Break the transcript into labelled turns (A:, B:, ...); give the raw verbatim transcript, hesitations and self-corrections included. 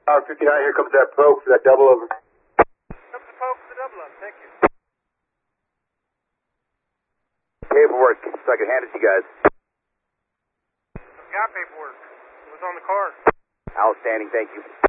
A: Uh, fifty-nine, here comes that probe for that double over.
B: Comes the probe for the double up, thank you.
A: Paperwork, so I can hand it to you guys.
B: I've got paperwork. It was on the card.
A: Outstanding, thank you.